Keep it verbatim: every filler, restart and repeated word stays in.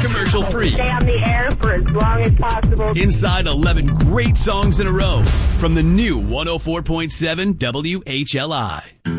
commercial free. Stay on the air for as long as possible. Inside eleven great songs in a row from the new one oh four point seven W H L I.